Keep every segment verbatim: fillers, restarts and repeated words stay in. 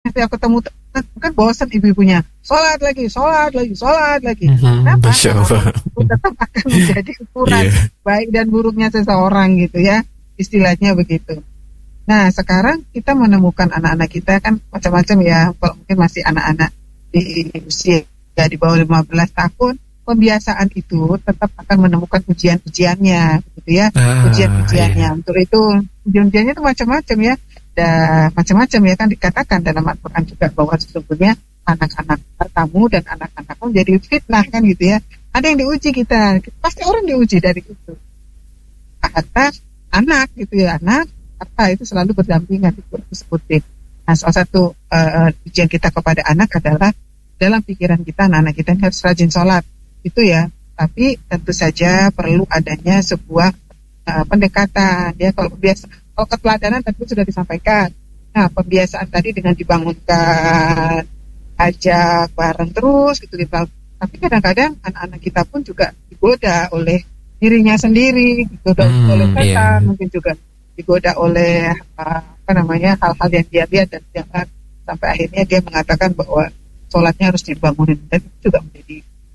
setiap ketemu kan bosan ibu-ibunya, sholat lagi, sholat lagi, sholat lagi. Mhm, Kenapa? Masya Karena Allah. itu tetap akan menjadi ukuran Iya. baik dan buruknya seseorang gitu ya, istilahnya begitu. Nah sekarang kita menemukan anak-anak kita kan macam-macam ya, kalau mungkin masih anak-anak di usia ya, di bawah lima belas tahun, pembiasaan itu tetap akan menemukan ujian-ujiannya gitu ya, Ah, ujian-ujiannya. iya. Untuk itu ujian-ujiannya itu macam-macam ya, dan macam-macam ya kan dikatakan dalam Al-Quran juga bahwa sesungguhnya anak-anak kamu dan anak-anakmu menjadi fitnah kan gitu ya. Ada yang diuji kita, pasti orang diuji dari itu. Kata anak gitu ya, anak apa itu selalu berdampingan disebutkan. Nah salah satu uh, ujian kita kepada anak adalah dalam pikiran kita anak-anak kita harus rajin sholat itu ya. Tapi tentu saja perlu adanya sebuah uh, pendekatan ya. Kalau biasa kalau keteladanan tadi sudah disampaikan. Nah pembiasaan tadi dengan dibangunkan, ajak bareng terus gitu gitu. Tapi kadang-kadang anak-anak kita pun juga digoda oleh dirinya sendiri, digoda Hmm, oleh setan, iya. mungkin juga digoda oleh uh, apa namanya hal-hal yang dia lihat dan jangan sampai akhirnya dia mengatakan bahwa sholatnya harus dibangunin, dan itu juga menjadi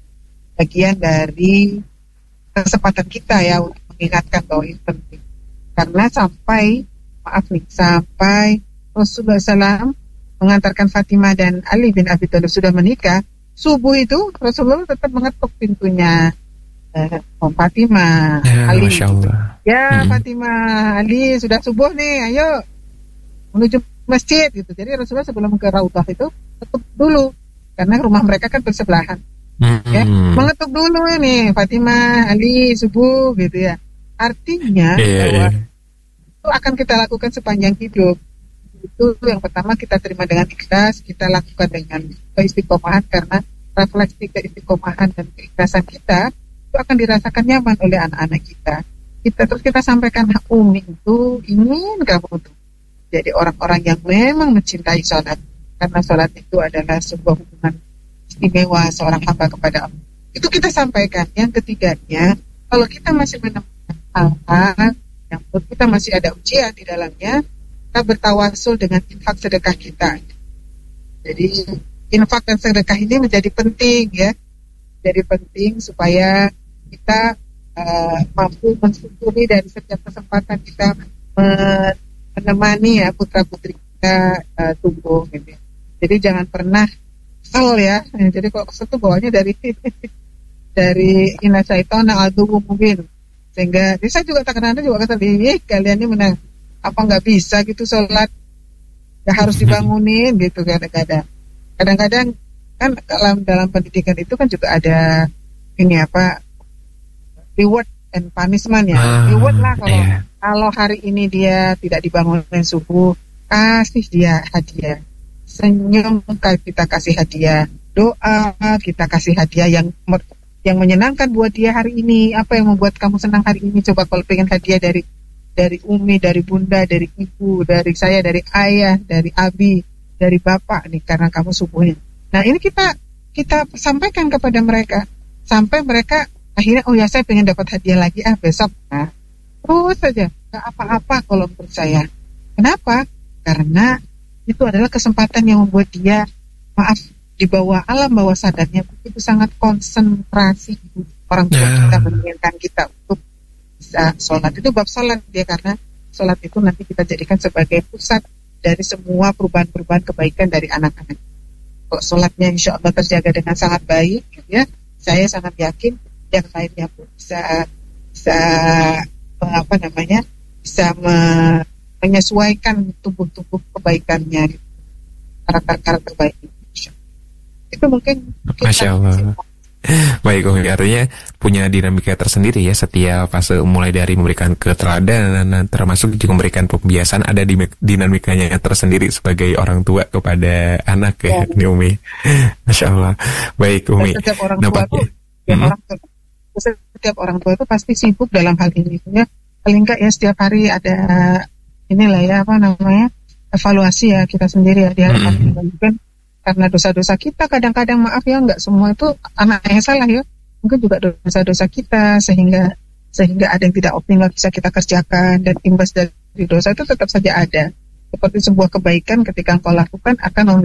bagian dari kesempatan kita ya untuk mengingatkan bahwa ini penting. Karena sampai maaf nih sampai Rasulullah shallallahu alaihi wasallam mengantarkan Fatimah dan Ali bin Abi Thalib sudah menikah, subuh itu Rasulullah tetap mengetuk pintunya eh, Om Fatimah, Ya, Ali. Masya Allah. Ya Mm-mm. Fatimah, Ali sudah subuh nih, ayo menuju masjid gitu. Jadi Rasulullah sebelum ke Raudhah itu ketuk dulu karena rumah mereka kan bersebelahan. Ya, Mm-mm. mengetuk dulu ini Fatimah, Ali subuh gitu ya. Artinya Iya, bahwa iya. itu akan kita lakukan sepanjang hidup. Itu yang pertama kita terima dengan ikhlas, kita lakukan dengan keistiqomahan karena refleksi keistiqomahan dan keikhlasan kita itu akan dirasakan nyaman oleh anak-anak kita. Kita terus kita sampaikan hak Umi itu ingin kamu tuh jadi orang-orang yang memang mencintai sholat, karena sholat itu adalah sebuah hubungan istimewa seorang hamba kepada Allah. Itu kita sampaikan. Yang ketiganya, kalau kita masih menemukan hal-hal yang menurut kita masih ada ujian di dalamnya, kita bertawasul dengan infak sedekah kita. Jadi infak dan sedekah ini menjadi penting ya, jadi penting supaya kita uh, mampu mensyukuri dari setiap kesempatan kita men- menemani ya putra putri kita uh, tumbuh. Gitu. Jadi jangan pernah kesel ya. Jadi kalau kesel itu bawahnya dari dari inna syaitana aduwwum mubin. Sehingga saya juga kadang-kadang juga kata ih kalian ini menang apa nggak bisa gitu sholat, nggak harus dibangunin gitu kadang-kadang. Kadang-kadang kan dalam dalam pendidikan itu kan juga ada ini apa reward and punishment ya. Ah, Reward lah kalau iya. kalau hari ini dia tidak dibangunin subuh, kasih dia hadiah. Senyum kita kasih hadiah, doa kita kasih hadiah yang yang menyenangkan buat dia hari ini. Apa yang membuat kamu senang hari ini? Coba kalau pengen hadiah dari dari Umi, dari Bunda, dari Ibu, dari saya, dari Ayah, dari Abi, dari Bapak nih karena kamu subuhnya. Nah ini kita kita sampaikan kepada mereka sampai mereka akhirnya oh ya saya pengen dapat hadiah lagi ah besok. Nah terus saja nggak apa-apa kalau menurut saya. Kenapa? Karena itu adalah kesempatan yang membuat dia maaf di bawah alam bawah sadarnya begitu sangat konsentrasi orang tua Ya. kita menginginkan kita untuk bisa sholat. Itu bab sholat dia karena sholat itu nanti kita jadikan sebagai pusat dari semua perubahan-perubahan kebaikan dari anak-anak. Kalau sholatnya insya Allah terjaga dengan sangat baik ya, saya sangat yakin yang lainnya pun bisa bisa apa namanya bisa me, menyesuaikan tubuh-tubuh kebaikannya, karakter-karakter baik. Itu mungkin Masya Allah. Baik, Umi, artinya punya dinamika tersendiri ya setiap fase, mulai dari memberikan keteladanan termasuk juga memberikan pembiasaan, ada dinamikanya tersendiri sebagai orang tua kepada anak ya, ya. Nih Umi. Masya Allah. Baik Umi. Dan setiap orang tua itu setiap, mm-hmm. orang tua, setiap orang tua itu pasti sibuk dalam hal ini ya. Paling enggak ya setiap hari ada inilah ya apa namanya evaluasi ya kita sendiri ya di hadapan mm-hmm. mungkin karena dosa-dosa kita kadang-kadang maaf ya nggak semua itu anak yang salah ya, mungkin juga dosa-dosa kita sehingga sehingga ada yang tidak optimal bisa kita kerjakan dan imbas dari dosa itu tetap saja ada. Seperti sebuah kebaikan ketika engkau lakukan akan